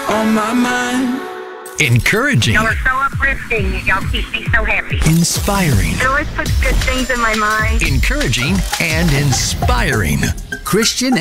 on my mind. Encouraging. Y'all are so uplifting. Y'all keep me so happy. Inspiring. It always puts good things in my mind. Encouraging and inspiring. Christian